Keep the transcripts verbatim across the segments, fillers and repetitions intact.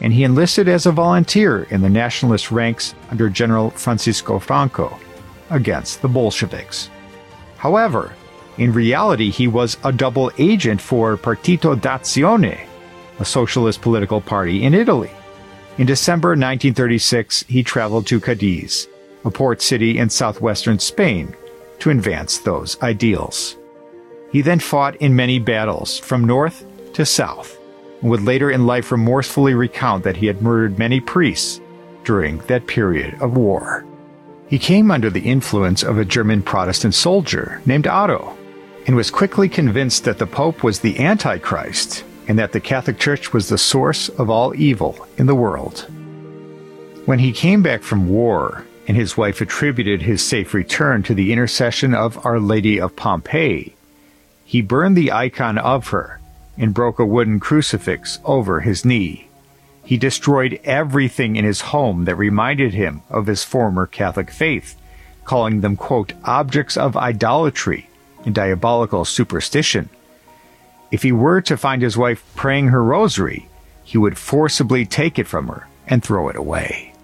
and he enlisted as a volunteer in the nationalist ranks under General Francisco Franco against the Bolsheviks. However, in reality, he was a double agent for Partito d'Azione, a socialist political party in Italy. In December nineteen thirty-six, he traveled to Cadiz, a port city in southwestern Spain, to advance those ideals. He then fought in many battles, from north to south, and would later in life remorsefully recount that he had murdered many priests during that period of war. He came under the influence of a German Protestant soldier named Otto, and was quickly convinced that the Pope was the Antichrist and that the Catholic Church was the source of all evil in the world. When he came back from war, and his wife attributed his safe return to the intercession of Our Lady of Pompeii, he burned the icon of her and broke a wooden crucifix over his knee. He destroyed everything in his home that reminded him of his former Catholic faith, calling them, quote, objects of idolatry and diabolical superstition. If he were to find his wife praying her rosary, he would forcibly take it from her and throw it away.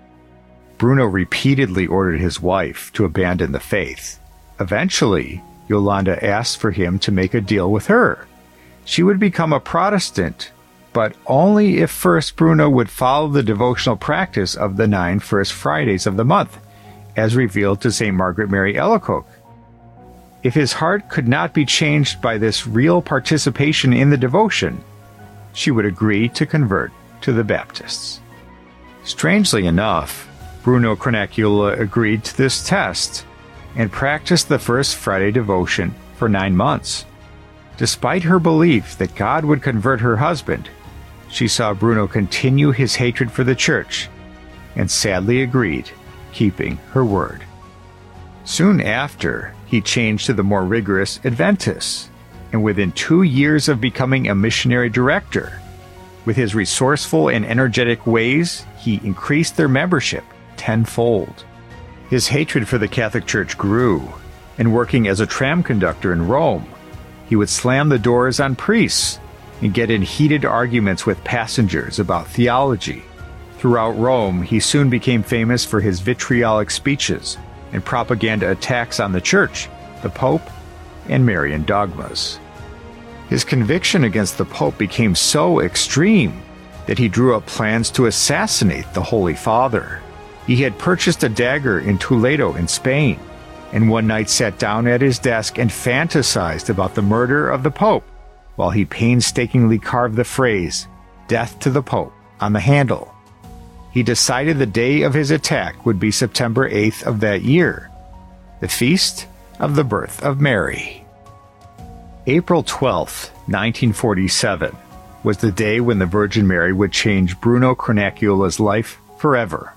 Bruno repeatedly ordered his wife to abandon the faith. Eventually, Yolanda asked for him to make a deal with her. She would become a Protestant, but only if first Bruno would follow the devotional practice of the nine first Fridays of the month, as revealed to Saint Margaret Mary Alacoque. If his heart could not be changed by this real participation in the devotion, she would agree to convert to the Baptists. Strangely enough, Bruno Carnacula agreed to this test and practiced the First Friday devotion for nine months. Despite her belief that God would convert her husband, she saw Bruno continue his hatred for the Church and sadly agreed, keeping her word. Soon after, he changed to the more rigorous Adventists, and within two years of becoming a missionary director, with his resourceful and energetic ways, he increased their membership tenfold. His hatred for the Catholic Church grew, and working as a tram conductor in Rome, he would slam the doors on priests and get in heated arguments with passengers about theology. Throughout Rome, he soon became famous for his vitriolic speeches and propaganda attacks on the Church, the Pope, and Marian dogmas. His conviction against the Pope became so extreme that he drew up plans to assassinate the Holy Father. He had purchased a dagger in Toledo in Spain, and one night sat down at his desk and fantasized about the murder of the Pope, while he painstakingly carved the phrase, "Death to the Pope," on the handle. He decided the day of his attack would be September eighth of that year, the feast of the birth of Mary. April twelfth, nineteen forty-seven, was the day when the Virgin Mary would change Bruno Carnacula's life forever.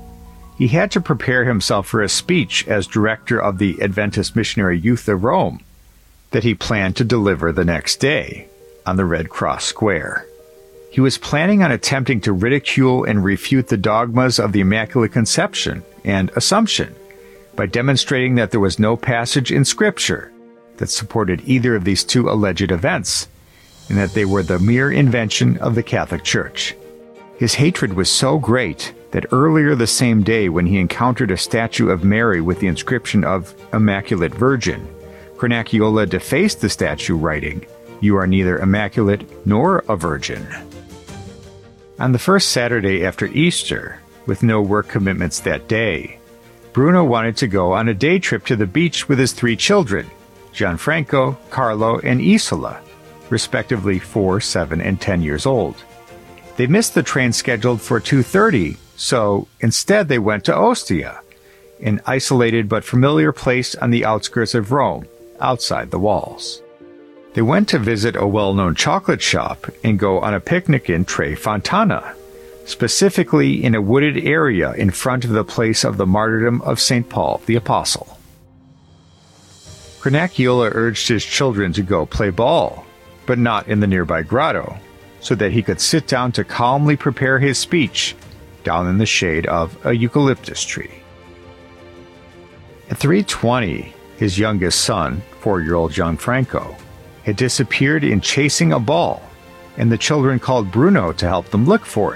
He had to prepare himself for a speech as director of the Adventist Missionary Youth of Rome that he planned to deliver the next day on the Red Cross Square. He was planning on attempting to ridicule and refute the dogmas of the Immaculate Conception and Assumption by demonstrating that there was no passage in Scripture that supported either of these two alleged events, and that they were the mere invention of the Catholic Church. His hatred was so great that earlier the same day, when he encountered a statue of Mary with the inscription of Immaculate Virgin, Carnacula defaced the statue, writing, "You are neither immaculate nor a virgin." On the first Saturday after Easter, with no work commitments that day, Bruno wanted to go on a day trip to the beach with his three children, Gianfranco, Carlo, and Isola, respectively four, seven, and ten years old. They missed the train scheduled for two thirty, so instead they went to Ostia, an isolated but familiar place on the outskirts of Rome, outside the walls. They went to visit a well-known chocolate shop and go on a picnic in Tre Fontana, specifically in a wooded area in front of the place of the martyrdom of Saint Paul the Apostle. Carnacula urged his children to go play ball, but not in the nearby grotto, so that he could sit down to calmly prepare his speech down in the shade of a eucalyptus tree. At three twenty, his youngest son, four-year-old Gianfranco, had disappeared in chasing a ball, and the children called Bruno to help them look for it.